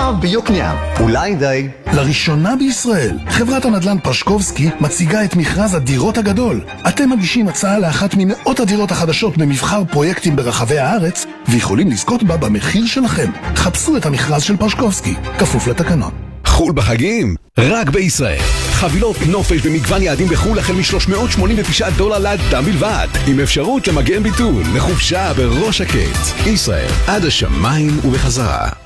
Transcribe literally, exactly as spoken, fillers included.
עכשיו ביוקנעם. אולי די. לראשונה בישראל, חברת הנדל"ן פרשקובסקי מציגה את מכרז הדירות הגדול. אתם מגישים הצעה לאחת ממאות הדירות החדשות במבחר פרויקטים ברחבי הארץ, ויכולים לזכות בה במחיר שלכם. חפשו את המכרז של פרשקובסקי, כפוף לתקנון. חול בחגים? רק בישראל. חבילות נופש במגוון יעדים בחול החל מ-שלוש מאות שמונים ותשעה דולר לאדם בלבד, עם אפשרות למגן ביטול לחופשה בראש שקט. ישראל, עד השמיים ובחזרה.